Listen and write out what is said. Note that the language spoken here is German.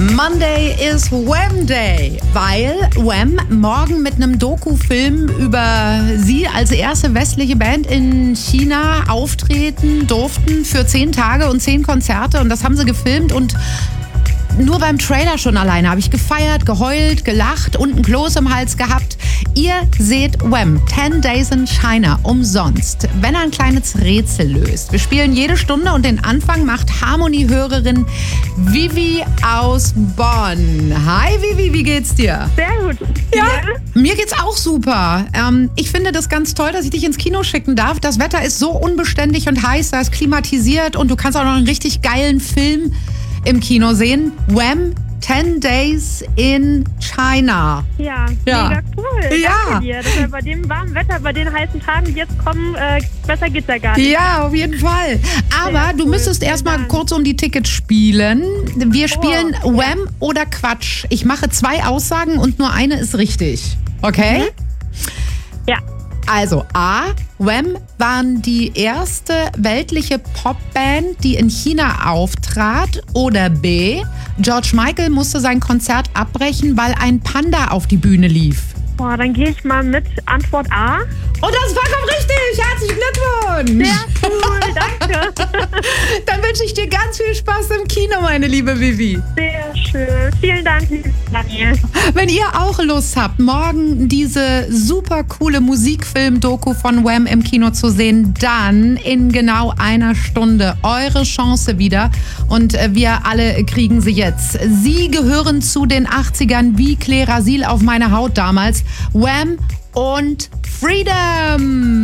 Monday is Wham Day, weil Wham morgen mit einem Doku-Film über sie als erste westliche Band in China auftreten durften für 10 Tage und 10 Konzerte. Und das haben sie gefilmt und nur beim Trailer schon alleine habe ich gefeiert, geheult, gelacht und ein Kloß im Hals gehabt. Ihr seht Wham! 10 Days in China umsonst, wenn ihr ein kleines Rätsel löst. Wir spielen jede Stunde und den Anfang macht Harmonie-Hörerin Vivi aus Bonn. Hi Vivi, wie geht's dir? Sehr gut. Ja, mir geht's auch super. Ich finde das ganz toll, dass ich dich ins Kino schicken darf. Das Wetter ist so unbeständig und heiß, da ist klimatisiert und du kannst auch noch einen richtig geilen Film im Kino sehen. Wham! 10 Days in China. Ja, mega cool. Ja. Danke dir. Das wir bei dem warmen Wetter, bei den heißen Tagen, die jetzt kommen, besser geht's ja gar nicht. Ja, auf jeden Fall. Aber du müsstest erstmal kurz um die Tickets spielen. Wir spielen Wham! Oder Quatsch. Ich mache 2 Aussagen und nur eine ist richtig. Okay? Ja. Also A, Wham! Waren die erste weltliche Popband, die in China auftrat. Oder B, George Michael musste sein Konzert abbrechen, weil ein Panda auf die Bühne lief. Boah, dann gehe ich mal mit Antwort A. Und das ist vollkommen richtig! Herzlichen Glückwunsch! Sehr cool, danke. Dann wünsche ich dir ganz viel Spaß im Kino, meine liebe Vivi. Sehr schön. Vielen Dank, liebe Daniel. Wenn ihr auch Lust habt, morgen diese super coole Musikfilm-Doku von Wham! Im Kino zu sehen, dann in genau einer Stunde eure Chance wieder. Und wir alle kriegen sie jetzt. Sie gehören zu den 80ern wie Claire Asyl auf meine Haut damals. Wham! Und Freedom!